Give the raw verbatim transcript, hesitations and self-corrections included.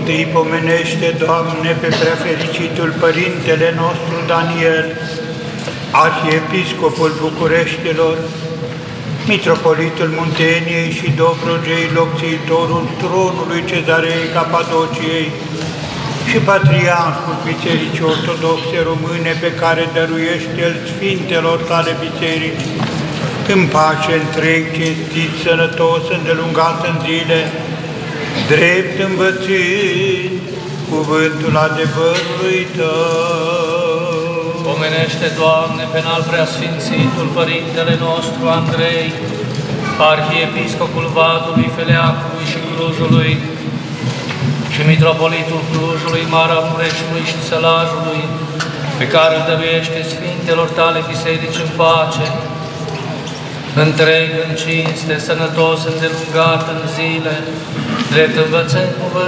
întâi pomenește, Doamne, pe preafericitul Părintele nostru Daniel, Arhiepiscopul Bucureștilor, Mitropolitul Munteniei și Dobrogei, locțiitorul tronului Cezarei Capadociei și Patriarhul Bisericii Ortodoxe Române, pe care dăruiește-l Sfintelor tale biserici, în pace întreg, cinstit, sănătos, îndelungat în zile, drept învățând cuvântul adevărului Tău. Pomenește, Doamne, pe înalt preasfințitul Părintele nostru Andrei, Arhiepiscopul Vadului, Feleacului și Clujului, și Mitropolitul Clujului, Maramureșului și Sălajului, pe care îl dăruiește Sfintelor tale biserici în pace, întreg în cinste, sănătos, îndelungat în zile, drept învățând cuvântul